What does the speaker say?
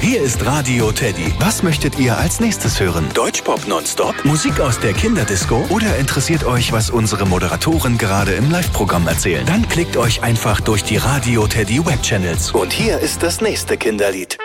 Hier ist Radio Teddy. Was möchtet ihr als nächstes hören? Deutschpop nonstop? Musik aus der Kinderdisco? Oder interessiert euch, was unsere Moderatoren gerade im Live-Programm erzählen? Dann klickt euch einfach durch die Radio Teddy Webchannels. Und hier ist das nächste Kinderlied.